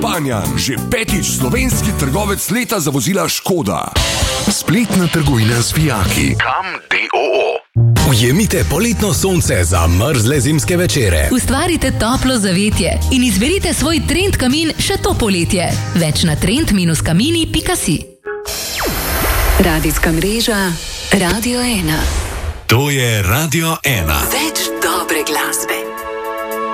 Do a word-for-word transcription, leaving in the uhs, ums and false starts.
Panjan, že petič slovenski trgovec leta za vozila Škoda. Spletna trgovina z vijaki. Kam D O O. Ujemite poletno sonce za mrzle zimske večere. Ustvarite toplo zavetje in izberite svoj trend kamin še to poletje. Več na trend kamini pika si. Radijska mreža Radio ena. To je Radio ena. Več dobre glasbe.